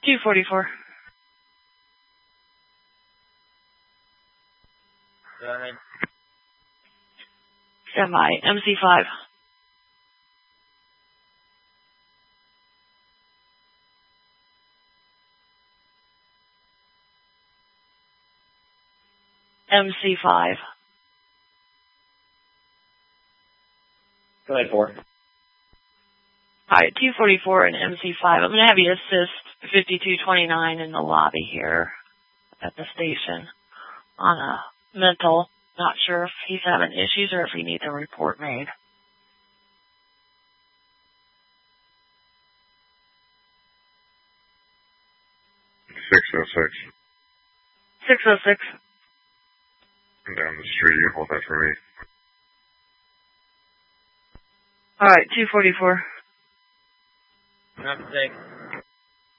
244. Go ahead. Stand by. MC5. MC5. Go ahead, 4. Alright, 244 and MC5. I'm going to have you assist 5229 in the lobby here at the station on a mental. Not sure if he's having issues or if he needs a report made. 606. 606. I'm down the street. You hold that for me. Alright, 244. Not 6.